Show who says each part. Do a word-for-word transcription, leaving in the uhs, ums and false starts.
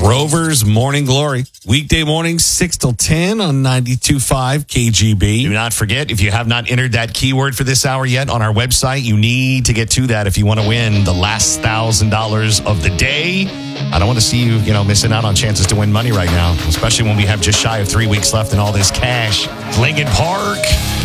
Speaker 1: Rover's Morning Glory. Weekday mornings, six till ten on ninety-two point five K G B.
Speaker 2: Do not forget, if you have not entered that keyword for this hour yet on our website, you need to get to that if you want to win the last one thousand dollars of the day. I don't want to see you, you know, missing out on chances to win money right now, especially when we have just shy of three weeks left and all this cash. Lincoln Park.